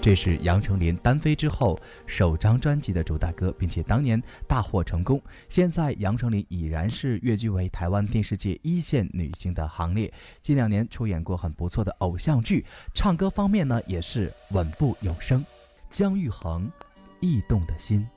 这是杨丞琳单飞之后首张专辑的主打歌，并且当年大获成功。现在杨丞琳已然是跃居为台湾电视界一线女星的行列，近2年出演过很不错的偶像剧，唱歌方面呢也是稳步有声。姜育恒，驿动的心。